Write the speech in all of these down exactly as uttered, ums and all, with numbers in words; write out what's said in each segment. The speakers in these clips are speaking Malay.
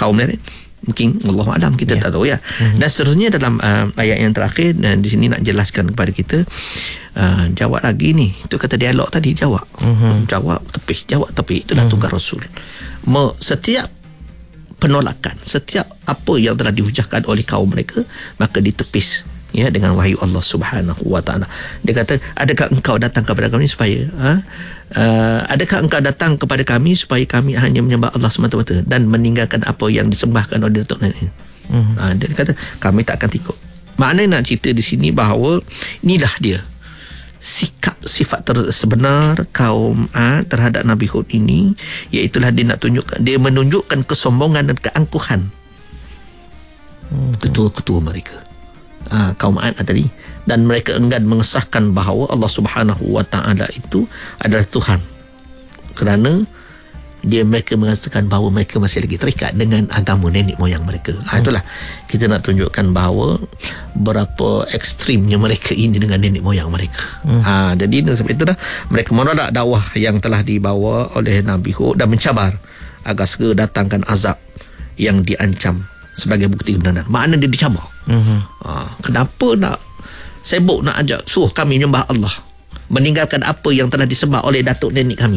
kaum lain. Mungkin Wallahu a'lam, kita yeah. tak tahu ya. Mm-hmm. Dan seterusnya dalam uh, ayat yang terakhir, dan di sini nak jelaskan kepada kita, uh, jawab lagi ni, itu kata dialog tadi, jawab. Mm-hmm. Jawab tepi, jawab tepi, itulah mm-hmm. tugas Rasul. Me, setiap penolakan, setiap apa yang telah dihujahkan oleh kaum mereka, maka ditepis ya dengan wahyu Allah Subhanahu wa taala. Dia kata, adakah engkau datang kepada kami supaya ha? Uh, adakah engkau datang kepada kami supaya kami hanya menyembah Allah semata-mata dan meninggalkan apa yang disembahkan oleh datuk nenek? Hmm. Uh, dia kata kami tak akan ikut. Maknanya nak cerita di sini bahawa inilah dia sikap sifat ter- sebenar kaum uh, terhadap Nabi Hud ini, iaitulah dia nak tunjukkan, dia menunjukkan kesombongan dan keangkuhan hmm. ketua-ketua mereka. Uh, kaum Ad tadi, dan mereka enggan mengesahkan bahawa Allah Subhanahu wa taala itu adalah Tuhan, kerana dia mereka mengatakan bahawa mereka masih lagi terikat dengan agama nenek moyang mereka. Hmm. Ha, itulah kita nak tunjukkan bahawa berapa ekstrimnya mereka ini dengan nenek moyang mereka. Hmm. Ha, jadi sebab itulah mereka menolak dakwah yang telah dibawa oleh Nabi Hud dan mencabar agar segera datangkan azab yang diancam sebagai bukti kebenaran. Makna dia dicabar. Mm-hmm. Ha, kenapa nak sibuk nak ajak suruh kami menyembah Allah, meninggalkan apa yang telah disembah oleh datuk nenek kami?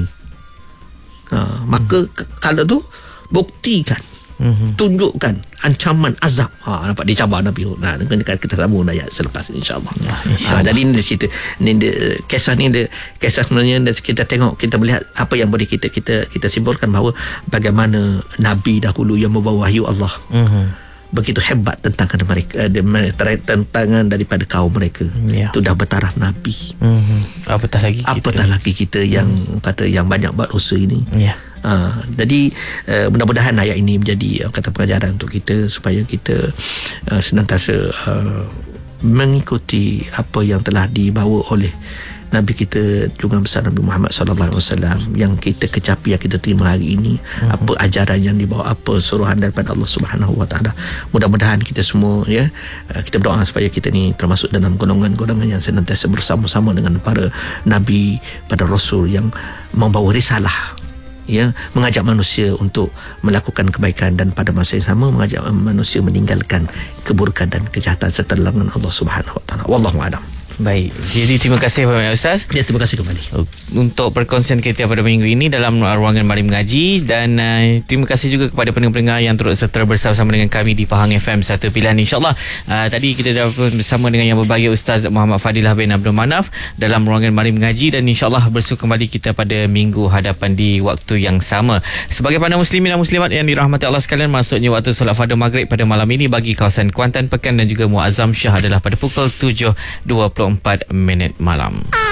Ha, maka mm-hmm. kalau tu buktikan, mm-hmm. tunjukkan ancaman azab. Ha, nampak dia cabar Nabi. Nah, kita, kita sambung ayat selepas insya-Allah. Ya, insya ha, jadi ni cerita ni dia, kisah ni dia, kisah sebenarnya dia, kita tengok, kita melihat apa yang boleh kita kita kita simpulkan bahawa bagaimana Nabi dahulu yang membawa wahyu Allah. Mm-hmm. begitu hebat tentangan mereka, tentangan daripada kaum mereka. Ya. Itu dah bertaraf Nabi. Mm-hmm. Apatah lagi kita, apatah lagi kita yang mm. kata yang banyak buat dosa ini. Ya. Uh, jadi uh, mudah-mudahan ayat ini menjadi uh, kata pengajaran untuk kita supaya kita uh, senantiasa uh, mengikuti apa yang telah dibawa oleh Nabi kita junjungan besar Nabi Muhammad sallallahu alaihi wasallam yang kita kecapi, yang kita terima hari ini. Uh-huh. Apa ajaran yang dibawa, apa suruhan daripada Allah Subhanahu wa taala. Mudah-mudahan kita semua ya kita berdoa supaya kita ni termasuk dalam golongan-golongan yang senantiasa bersama-sama dengan para nabi, pada rasul yang membawa risalah, ya, mengajak manusia untuk melakukan kebaikan dan pada masa yang sama mengajak manusia meninggalkan keburukan dan kejahatan serta larangan Allah Subhanahu wa taala. Wallahu a'lam. Baik, jadi terima kasih banyak Ustaz. Ya, terima kasih kembali untuk perkongsian kita pada minggu ini dalam ruangan Marim Mengaji, dan uh, terima kasih juga kepada pendengar-pendengar yang turut serta bersama dengan kami di Pahang F M Satu Pilihan. InsyaAllah uh, tadi kita dah bersama dengan yang berbahagia Ustaz Muhammad Fadilah bin Abdul Manaf dalam ruangan Marim Mengaji, dan insyaAllah bersua kembali kita pada minggu hadapan di waktu yang sama. Sebagai para muslimin dan muslimat yang dirahmati Allah sekalian, masuknya waktu solat fardu maghrib pada malam ini bagi kawasan Kuantan, Pekan dan juga Muazzam Shah adalah pada pukul tujuh dua puluh empat minit malam.